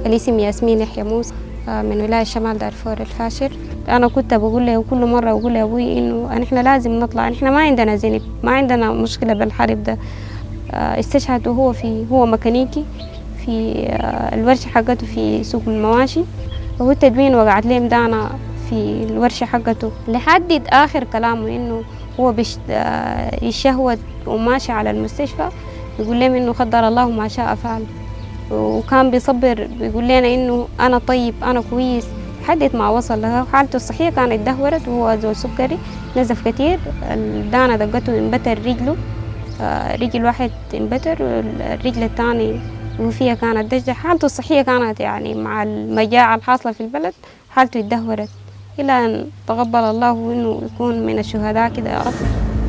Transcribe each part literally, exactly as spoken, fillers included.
الاسم ياسمين يحيى موسى من ولاية شمال دارفور الفاشر. أنا كنت بقول له كل مرة بقول لأبوي إنه إحنا لازم نطلع، إحنا ما عندنا ذنب، ما عندنا مشكلة بالحرب ده. استشهد وهو في هو ميكانيكي في الورشة حقته في سوق المواشي، وهو التدوين وقعت لهم دانا في الورشة حقته لحد آخر كلامه إنه هو يشهود وماشي على المستشفى يقول لهم إنه قدر الله ما شاء فعل، وكان بيصبر بيقول لنا إنه أنا طيب أنا كويس لحد ما وصل له. حالته الصحية كانت دهورت وهو ذو سكري نزف كتير، الدانة دقته انبتر رجله، رجل واحد انبتر والرجل الثاني وفيها كانت دجة. حالته الصحية كانت يعني مع المجاعة الحاصلة في البلد حالته اتدهورت، إلى أن تقبل الله إنه يكون من الشهداء كده يا رب.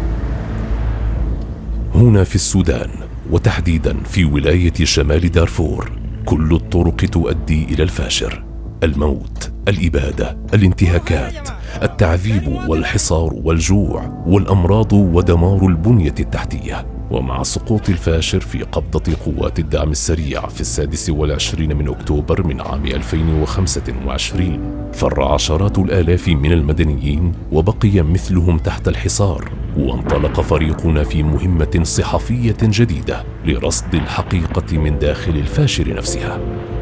هنا في السودان وتحديدا في ولاية شمال دارفور كل الطرق تؤدي إلى الفاشر: الموت، الإبادة، الانتهاكات، التعذيب والحصار والجوع والأمراض ودمار البنية التحتية. ومع سقوط الفاشر في قبضة قوات الدعم السريع في السادس والعشرين من أكتوبر من عام ألفين وخمسة وعشرين، فر عشرات الآلاف من المدنيين وبقي مثلهم تحت الحصار. وانطلق فريقنا في مهمة صحفية جديدة لرصد الحقيقة من داخل الفاشر نفسها.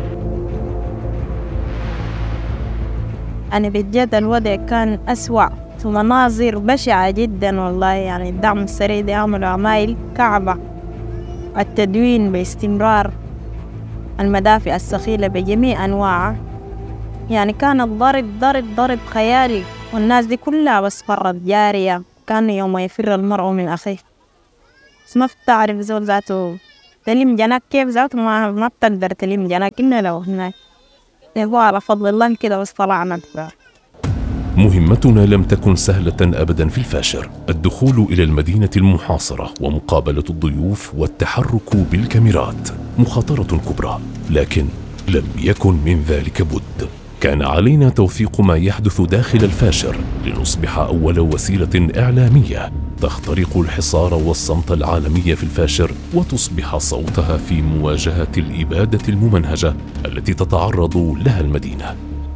يعني بجد الوضع كان أسوأ، ومناظر بشعة جدا والله. يعني الدعم السريع ده يعملوا عمايل كعبة، التدوين باستمرار، المدافع الثقيلة بجميع أنواعها. يعني كان الضرب ضرب ضرب خيالي، والناس دي كلها بس فرت جارية. كان يوم يفر المرء من أخيه، بس ما بتعرف زول ذاته تلم جناك كيف ذاته، ما, ما بتقدر تلم جناك إلا لو هناك. يبقى على فضل الله كده بس طلعنا الفار. مهمتنا لم تكن سهلة أبدا في الفاشر: الدخول إلى المدينة المحاصرة ومقابلة الضيوف والتحرك بالكاميرات، مخاطرة كبرى، لكن لم يكن من ذلك بد. كان علينا توثيق ما يحدث داخل الفاشر لنصبح أول وسيلة إعلامية تخترق الحصار والصمت العالمي في الفاشر، وتصبح صوتها في مواجهة الإبادة الممنهجة التي تتعرض لها المدينة.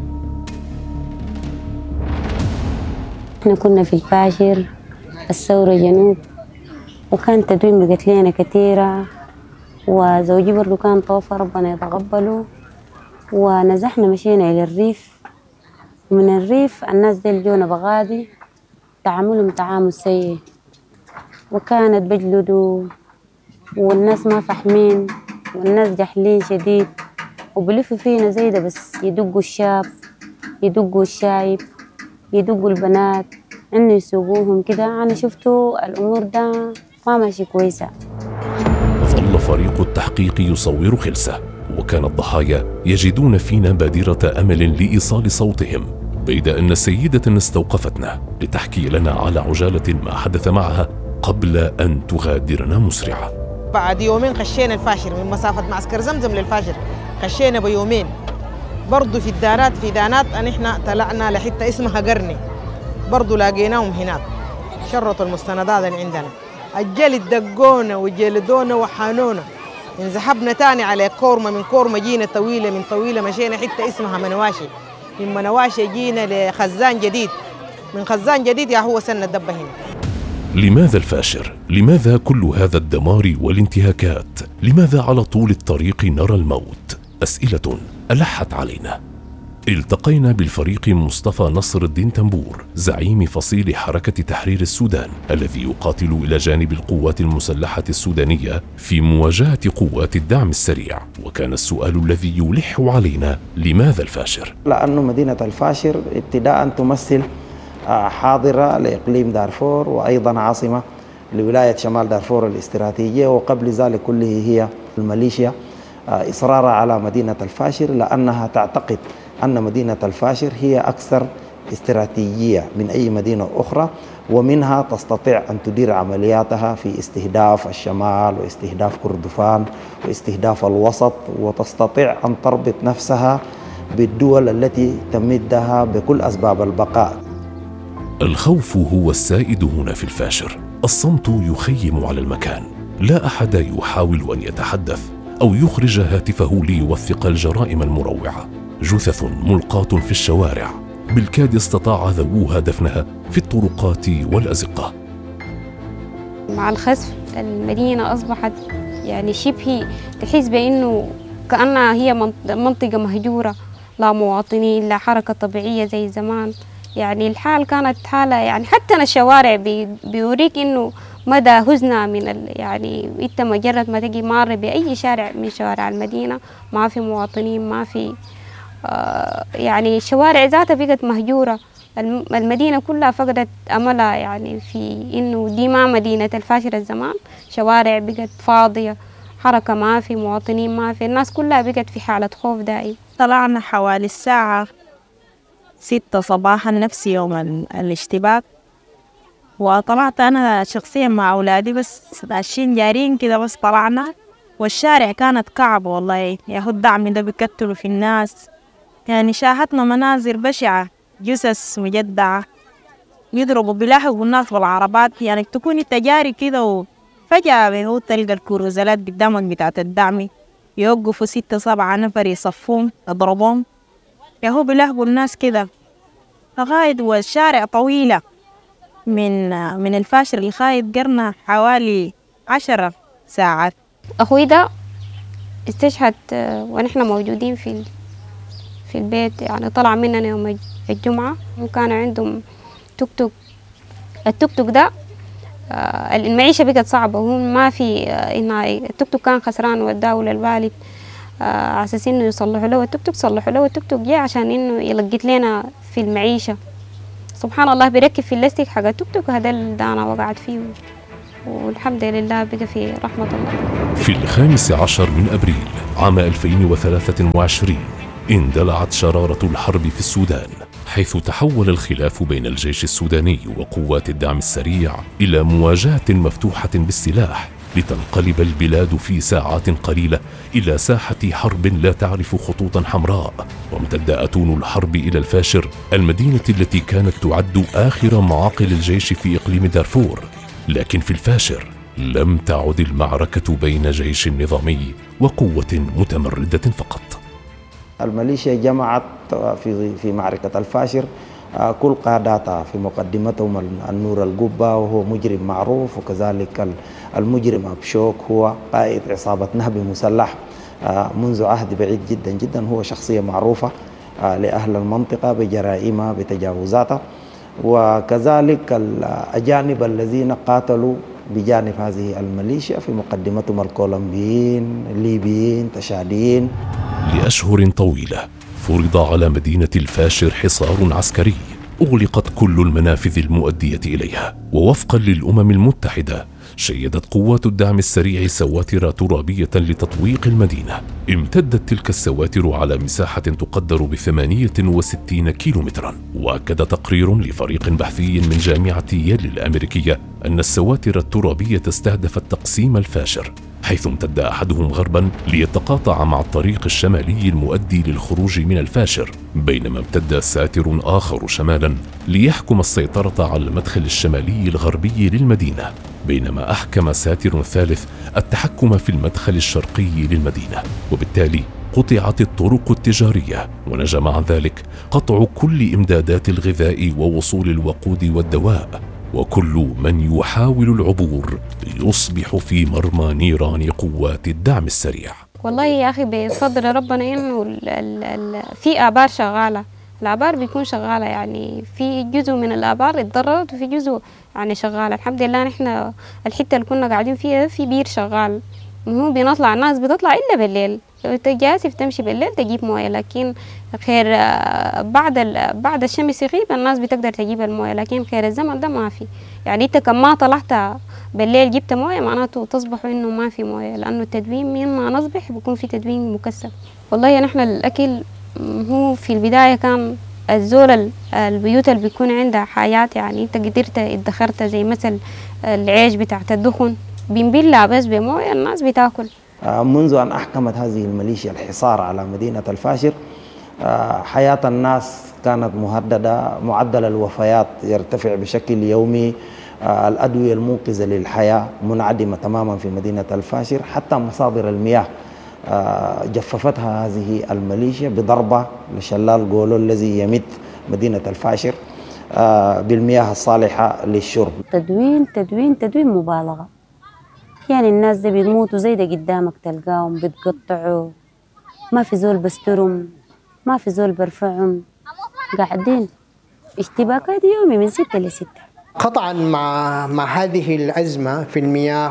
احنا كنا في الفاشر الثورة جنوب، وكان تدوين بقتلينا كثيرة، وزوجي برضو كان توفى ربنا يتقبله. ونزحنا مشينا إلى الريف، ومن الريف الناس دي جونا بغادي تعاملهم تعامل سيء، وكانت بجلدوا والناس ما فاهمين والناس جحلين شديد، وبلفوا فينا زي ده بس يدقوا الشاب يدقوا الشايب يدقوا البنات إنه يسوقوهم كده. أنا شفتوا الأمور ده ما ماشي كويسة. ظل فريق التحقيق يصور خلسة، وكان الضحايا يجدون فينا بادرة أمل لإيصال صوتهم، بيد أن سيدة استوقفتنا لتحكي لنا على عجالة ما حدث معها قبل أن تغادرنا مسرعة. بعد يومين خشينا الفاشر من مسافة معسكر زمزم للفاشر، خشينا بيومين برضو في الدانات في دانات أن إحنا طلعنا لحتة اسمها قرني، برضو لاقيناهم هناك شرطوا المستندات اللي عندنا. الجلد دقونا وجلدونا وحانونا، انزحبنا تاني على كورمة، من كورمة جينا طويلة، من طويلة مشينا حتة اسمها منواشي، من منواشي جينا لخزان جديد، من خزان جديد يا هو سنة الدبة هنا. لماذا الفاشر؟ لماذا كل هذا الدمار والانتهاكات؟ لماذا على طول الطريق نرى الموت؟ أسئلة ألحت علينا. التقينا بالفريق مصطفى نصر الدين تنبور، زعيم فصيل حركة تحرير السودان، الذي يقاتل إلى جانب القوات المسلحة السودانية في مواجهة قوات الدعم السريع. وكان السؤال الذي يلح علينا: لماذا الفاشر؟ لأن مدينة الفاشر ابتداء تمثل حاضرة لإقليم دارفور، وأيضا عاصمة لولاية شمال دارفور الاستراتيجية، وقبل ذلك كله هي الميليشيا إصرارها على مدينة الفاشر لأنها تعتقد أن مدينة الفاشر هي أكثر استراتيجية من أي مدينة أخرى، ومنها تستطيع أن تدير عملياتها في استهداف الشمال واستهداف كردفان واستهداف الوسط، وتستطيع أن تربط نفسها بالدول التي تمدها بكل أسباب البقاء. الخوف هو السائد هنا في الفاشر، الصمت يخيم على المكان، لا أحد يحاول أن يتحدث، أو يخرج هاتفه ليوثق الجرائم المروعة. جثث ملقاة في الشوارع بالكاد استطاع ذووها دفنها في الطرقات والأزقة. مع الخسف المدينة أصبحت يعني شبه تحس بأنه كأنها هي منطقة مهجورة، لا مواطنين لا حركة طبيعية زي زمان. يعني الحال كانت حالة يعني حتى الشوارع بي بيوريك إنه مدى هزنا من ال يعني أنت مجرد ما تجي مار بأي شارع من شوارع المدينة ما في مواطنين، ما في آه يعني الشوارع ذاتها بقت مهجورة. المدينة كلها فقدت أملها يعني في إنه دي ما مدينة الفاشر الزمان. شوارع بقت فاضية، حركة ما في، مواطنين ما في، الناس كلها بقت في حالة خوف دائم. طلعنا حوالي الساعة ستة صباحا نفس يوم الاشتباك، وطلعت أنا شخصيا مع أولادي بس ماشيين جارين كده، بس طلعنا والشارع كانت كعب والله. ياهو الدعم ده بيكتلوا في الناس، يعني شاهدنا مناظر بشعة، جثث مجدعة بيضربوا بيلاحقوا الناس بالعربات. يعني تكوني تجاري كده وفجأة بيهو تلقى الكروزلات قدامك بتاعت الدعم يوقفوا ستة سبعة نفر يصفون يضربون، ياهو بيلاحقوا الناس كده لغاية. والشارع طويلة من من الفاشر لغاية قرنا حوالي عشرة ساعات. أخوي ده استشهد ونحن موجودين في في البيت، يعني طلع مننا يوم الجمعة وكان عندهم توك توك. التوك توك ده المعيشة بقت صعبة وهو ما في إنه التوك توك كان خسران وداه للوالد على أساس إنه يصلحوا له التوك توك. صلحوا له التوك توك جاء عشان إنه يلقيت لنا في المعيشة. سبحان الله بيركب في اللاستيك حق التوك توك، هذا اللي أنا وقعت فيه والحمد لله بقى في رحمة الله. في الخامس عشر من أبريل عام ألفين وثلاثة وعشرين اندلعت شرارة الحرب في السودان، حيث تحول الخلاف بين الجيش السوداني وقوات الدعم السريع إلى مواجهة مفتوحة بالسلاح، لتنقلب البلاد في ساعات قليلة إلى ساحة حرب لا تعرف خطوطا حمراء. وامتد أتون الحرب إلى الفاشر، المدينة التي كانت تعد آخر معاقل الجيش في إقليم دارفور. لكن في الفاشر لم تعد المعركة بين جيش نظامي وقوة متمردة فقط. الميليشيا جمعت في في معركة الفاشر كل قاداتها، في مقدمتهم النور القبة وهو مجرم معروف، وكذلك المجرم أبشوك هو قائد عصابة نهب مسلح منذ عهد بعيد جدا جدا، هو شخصية معروفة لأهل المنطقة بجرائمها بتجاوزاتها. وكذلك الأجانب الذين قاتلوا بجانب هذه الميليشيا في مقدمتهم الكولومبيين، الليبيين، تشاديين. لأشهر طويلة فرض على مدينة الفاشر حصار عسكري، أغلقت كل المنافذ المؤدية إليها. ووفقا للأمم المتحدة شيدت قوات الدعم السريع سواتر ترابية لتطويق المدينة. امتدت تلك السواتر على مساحة تقدر بثمانية وستين كيلومترا. وأكد تقرير لفريق بحثي من جامعة ييل الأمريكية أن السواتر الترابية استهدفت تقسيم الفاشر، حيث امتد أحدهم غربا ليتقاطع مع الطريق الشمالي المؤدي للخروج من الفاشر، بينما امتد ساتر آخر شمالا ليحكم السيطرة على المدخل الشمالي الغربي للمدينة، بينما أحكم ساتر ثالث التحكم في المدخل الشرقي للمدينة. وبالتالي قطعت الطرق التجارية، ونجى مع ذلك قطع كل إمدادات الغذاء ووصول الوقود والدواء. وكل من يحاول العبور يصبح في مرمى نيران قوات الدعم السريع. والله يا أخي بفضل ربنا إنه ال ال ال في آبار شغالة، الآبار بيكون شغالة، يعني في جزء من الآبار اتضررت وفي جزء يعني شغالة. الحمد لله نحن الحتة اللي كنا قاعدين فيها في بير شغال، مو بنطلع، الناس بتطلع إلا بالليل، تجاسف تمشي بالليل تجيب موية، لكن خير بعد بعد الشمس يغيب الناس بتقدر تجيب الموية، لكن خير الزمن ده ما في. يعني انت كم ما طلعت بالليل جبت موية معناته تصبح انه ما في موية، لانه التدوين من ما نصبح بيكون في تدوين مكثف. والله نحن الاكل هو في البداية كان الزول البيوت اللي بيكون عندها حاجات، يعني انت قدرت ادخرت زي مثل العيش بتاعت الدخن بنبلها بس بموية الناس بتاكل. منذ أن أحكمت هذه الميليشيا الحصار على مدينة الفاشر حياة الناس كانت مهددة، معدل الوفيات يرتفع بشكل يومي، الأدوية المنقذة للحياة منعدمة تماما في مدينة الفاشر، حتى مصادر المياه جففتها هذه الميليشيا بضربة لشلال جولو الذي يمد مدينة الفاشر بالمياه الصالحة للشرب. تدوين تدوين تدوين مبالغة، يعني الناس دي بيموتوا زي ده قدامك تلقاهم بيتقطعوا، ما في زول بسترهم، ما في زول برفعهم، قاعدين اشتباكات يومي من ستة لستة. قطعا مع مع هذه الأزمة في المياه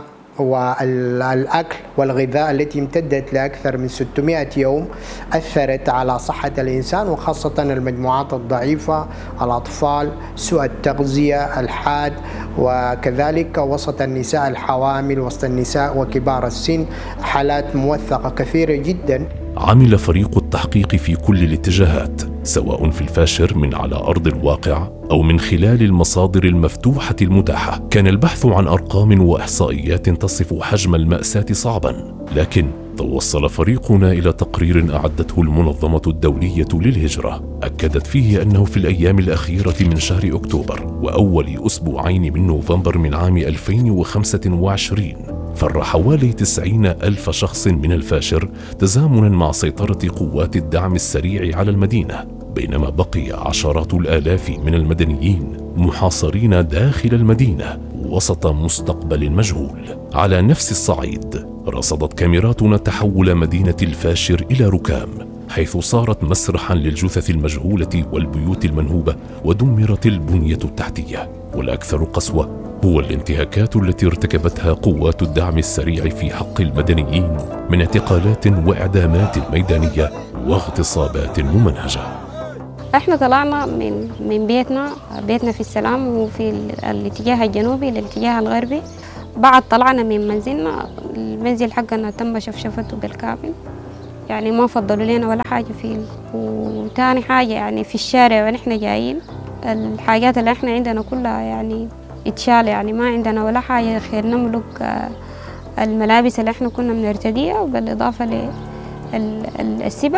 والأكل والغذاء التي امتدت لأكثر من ستمائة يوم أثرت على صحة الإنسان، وخاصة المجموعات الضعيفة، الأطفال، سوء التغذية، الحاد، وكذلك وسط النساء الحوامل، وسط النساء وكبار السن حالات موثقة كثيرة جدا. عمل فريق التحقيق في كل الاتجاهات، سواء في الفاشر من على أرض الواقع أو من خلال المصادر المفتوحة المتاحة. كان البحث عن أرقام وإحصائيات تصف حجم المأساة صعبا، لكن توصل فريقنا إلى تقرير أعدته المنظمة الدولية للهجرة أكدت فيه أنه في الأيام الأخيرة من شهر أكتوبر وأول أسبوعين من نوفمبر من عام ألفين وخمسة وعشرين فر حوالي تسعين ألف شخص من الفاشر تزامنا مع سيطرة قوات الدعم السريع على المدينة، بينما بقي عشرات الآلاف من المدنيين محاصرين داخل المدينة وسط مستقبل مجهول. على نفس الصعيد رصدت كاميراتنا تحول مدينة الفاشر إلى ركام، حيث صارت مسرحا للجثث المجهولة والبيوت المنهوبة ودمرت البنية التحتية. والأكثر قسوة هو الانتهاكات التي ارتكبتها قوات الدعم السريع في حق المدنيين من اعتقالات وإعدامات ميدانية واغتصابات ممنهجة. احنا طلعنا من من بيتنا بيتنا في السلام وفي الاتجاه الجنوبي للاتجاه الغربي. بعد طلعنا من منزلنا، المنزل حقنا تم شفشفته بالكامل، يعني ما فضلوا لنا ولا حاجة فيه. وتاني حاجة يعني في الشارع ونحن جايين الحاجات اللي احنا عندنا كلها يعني اتشال، يعني ما عندنا ولا حاجة خير نملك الملابس اللي احنا كنا بنرتديها، وبالإضافة للسبح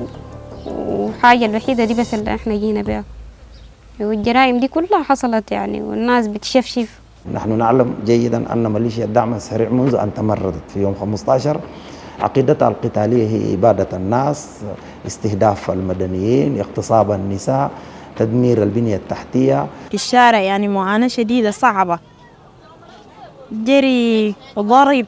وحاجة الوحيدة دي بس اللي احنا جينا بها. والجرائم دي كلها حصلت يعني والناس بتشفشف. نحن نعلم جيدا أن ميليشيا الدعم السريع منذ أن تمردت في يوم خمسة عشر عقيدتها القتالية هي إبادة الناس، استهداف المدنيين، اغتصاب النساء، تدمير البنية التحتية. في الشارع يعني معاناة شديدة صعبة، جري وضرب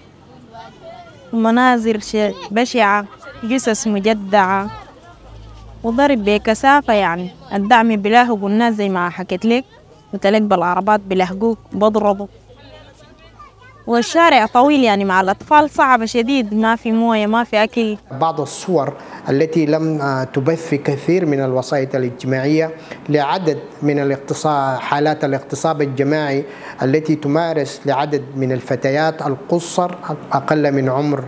ومناظر بشعة، جثث مجدعة وضرب بكثافة. يعني الدعم بيلاهقوا الناس زي ما حكيت لك، وتلك بالعربات بيلاهقوك بضربوا، والشارع طويل يعني مع الأطفال صعبة شديد، ما في موية ما في أكل. بعض الصور التي لم تبث في كثير من الوسائط الاجتماعية لعدد من الاغتصاب، حالات الاغتصاب الجماعي التي تمارس لعدد من الفتيات القصر أقل من عمر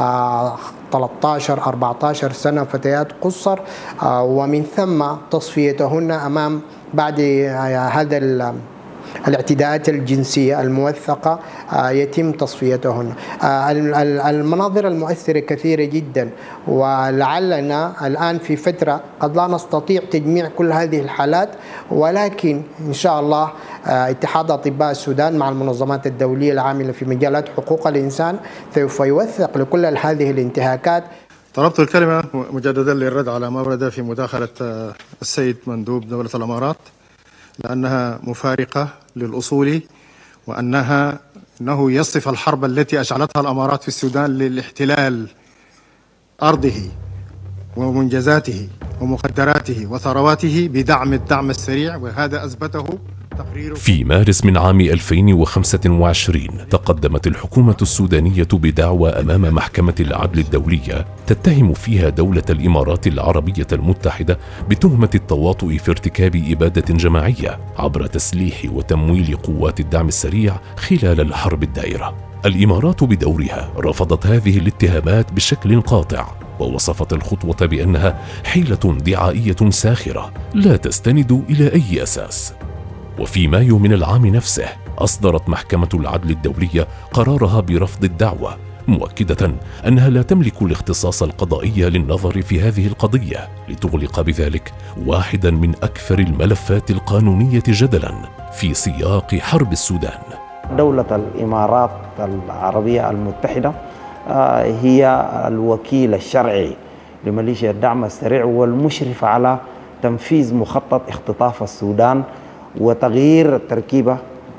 ثلاثة عشر أربعة عشر سنة، فتيات قصر، ومن ثم تصفيتهن أمام بعد هذا الاعتداءات الجنسية الموثقة يتم تصفيتهن. المناظر المؤثرة كثيرة جدا، ولعلنا الآن في فترة قد لا نستطيع تجميع كل هذه الحالات، ولكن إن شاء الله اتحاد أطباء السودان مع المنظمات الدولية العاملة في مجالات حقوق الإنسان سوف يوثق لكل هذه الانتهاكات. طلبت الكلمة مجددا للرد على ما ورد في مداخلة السيد مندوب دولة الإمارات، لأنها مفارقة للأصول، وأنها أنه يصف الحرب التي أشعلتها الإمارات في السودان للاحتلال أرضه ومنجزاته ومقدراته وثرواته بدعم الدعم السريع، وهذا أثبته تقرير. في مارس من عام ألفين وخمسة وعشرين تقدمت الحكومة السودانية بدعوى أمام محكمة العدل الدولية تتهم فيها دولة الإمارات العربية المتحدة بتهمة التواطؤ في ارتكاب إبادة جماعية عبر تسليح وتمويل قوات الدعم السريع خلال الحرب الدائرة. الإمارات بدورها رفضت هذه الاتهامات بشكل قاطع، ووصفت الخطوة بأنها حيلة دعائية ساخرة لا تستند إلى أي أساس. وفي مايو من العام نفسه أصدرت محكمة العدل الدولية قرارها برفض الدعوة، مؤكدة أنها لا تملك الاختصاص القضائي للنظر في هذه القضية، لتغلق بذلك واحدا من أكثر الملفات القانونية جدلا في سياق حرب السودان. دولة الإمارات العربية المتحدة هي الوكيل الشرعي لميليشيا الدعم السريع والمشرف على تنفيذ مخطط اختطاف السودان وتغيير التركيبة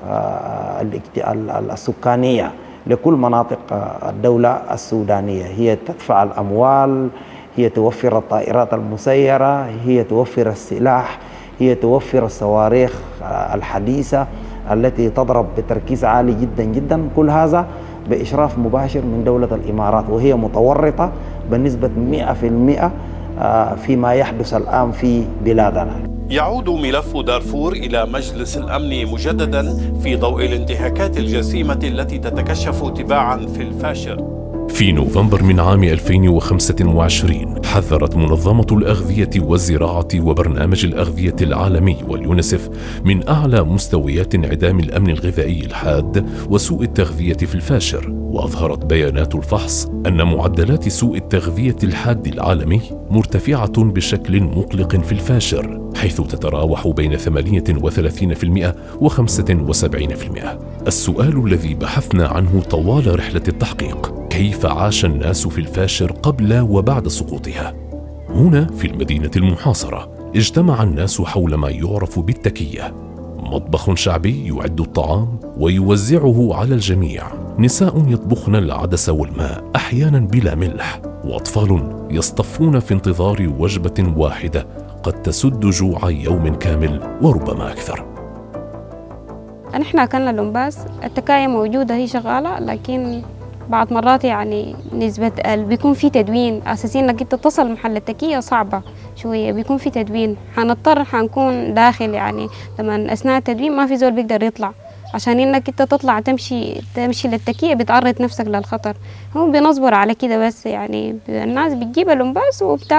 السكانية لكل مناطق الدولة السودانية. هي تدفع الأموال، هي توفر الطائرات المسيرة، هي توفر السلاح، هي توفر الصواريخ الحديثة التي تضرب بتركيز عالي جدا جدا. كل هذا بإشراف مباشر من دولة الإمارات، وهي متورطة بنسبة مئة في المئة فيما يحدث الآن في بلادنا. يعود ملف دارفور إلى مجلس الأمن مجددا في ضوء الانتهاكات الجسيمة التي تتكشف تباعا في الفاشر. في نوفمبر من عام ألفين وخمسة وعشرين حذرت منظمة الأغذية والزراعة وبرنامج الأغذية العالمي واليونسف من أعلى مستويات انعدام الأمن الغذائي الحاد وسوء التغذية في الفاشر. وأظهرت بيانات الفحص أن معدلات سوء التغذية الحاد العالمي مرتفعة بشكل مقلق في الفاشر، حيث تتراوح بين ثمانية وثلاثين بالمئة وخمسة وسبعين بالمئة. السؤال الذي بحثنا عنه طوال رحلة التحقيق: كيف عاش الناس في الفاشر قبل وبعد سقوطها؟ هنا في المدينة المحاصرة اجتمع الناس حول ما يعرف بالتكية، مطبخ شعبي يعد الطعام ويوزعه على الجميع، نساء يطبخن العدس والماء أحيانا بلا ملح، وأطفال يصطفون في انتظار وجبة واحدة قد تسد جوع يوم كامل وربما أكثر. نحن أكلنا لومباس، التكاية موجودة هي شغالة، لكن بعض مرات يعني نسبة بيكون في تدوين أساسي إنك أنت تصل محل التكية صعبة شوية، بيكون في تدوين، حنضطر حنكون داخل يعني لما أثناء التدوين ما في زول بيقدر يطلع، عشان إنك أنت تطلع تمشي تمشي للتكية بتعرض نفسك للخطر. هم بنصبر على كده بس، يعني الناس بتجيب اللومباس وبتاع